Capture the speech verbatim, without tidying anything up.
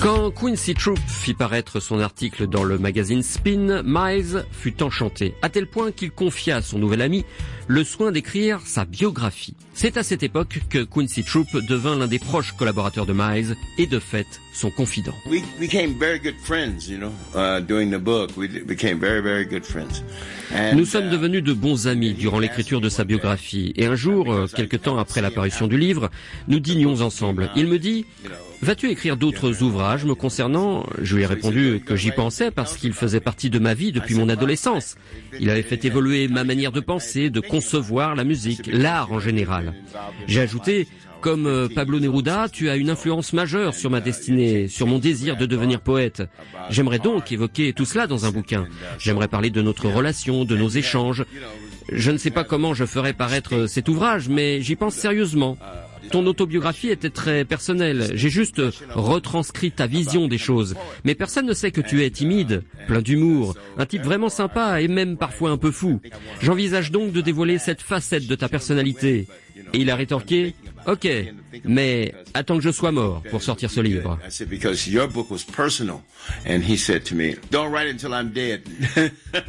Quand Quincy Troupe fit paraître son article dans le magazine Spin, Miles fut enchanté, à tel point qu'il confia à son nouvel ami le soin d'écrire sa biographie. C'est à cette époque que Quincy Troupe devint l'un des proches collaborateurs de Miles et de fait son confident. We became very good friends, you know, uh, doing the book. We became very, very good friends. And, Nous sommes devenus de bons amis durant l'écriture de sa biographie et un jour, quelque temps après l'apparition du livre, nous dînions ensemble. Il me dit: vas-tu écrire d'autres ouvrages me concernant? Je lui ai répondu que j'y pensais parce qu'il faisait partie de ma vie depuis mon adolescence. Il avait fait évoluer ma manière de penser, de concevoir la musique, l'art en général. J'ai ajouté: comme Pablo Neruda, tu as une influence majeure sur ma destinée, sur mon désir de devenir poète. J'aimerais donc évoquer tout cela dans un bouquin. J'aimerais parler de notre relation, de nos échanges. Je ne sais pas comment je ferai paraître cet ouvrage, mais j'y pense sérieusement. Ton autobiographie était très personnelle. J'ai juste retranscrit ta vision des choses. Mais personne ne sait que tu es timide, plein d'humour, un type vraiment sympa et même parfois un peu fou. J'envisage donc de dévoiler cette facette de ta personnalité. Et il a rétorqué: ok, mais attends que je sois mort pour sortir ce livre. I said, because your book was personal. And he said to me, don't write it until I'm dead.